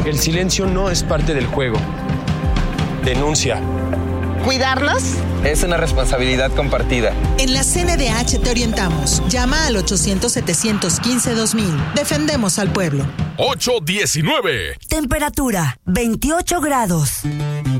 El silencio no es parte del juego. Denuncia. ¿Cuidarlos? Es una responsabilidad compartida. En la CNDH te orientamos. Llama al 800-715-2000. Defendemos al pueblo. 819. Temperatura, 28 grados.